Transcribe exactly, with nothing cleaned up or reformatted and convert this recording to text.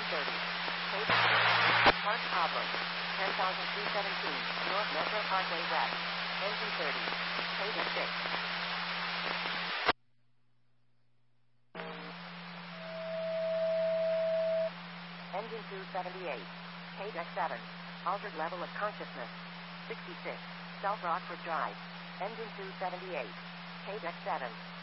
thirty. Page six. Park problem. ten thousand three seventeen. North Metro Parkway West. Engine thirty. Page six. Engine two seventy-eight. Page seven. Altered level of consciousness. sixty-six. South Rockford Drive. Engine two seventy-eight. Page seven.